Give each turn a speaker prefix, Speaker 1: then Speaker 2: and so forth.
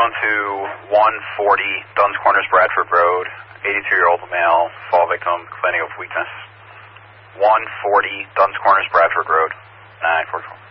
Speaker 1: going to 140 Duns Corners, Bradford Road, 82-year-old male, fall victim, complaining of weakness. 140 Duns Corners, Bradford Road, 944.